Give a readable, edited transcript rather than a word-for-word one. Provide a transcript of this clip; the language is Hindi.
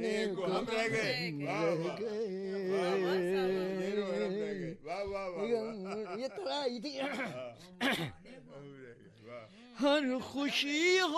जीने को हम रह गए, ये तो आई थी। हर खुशी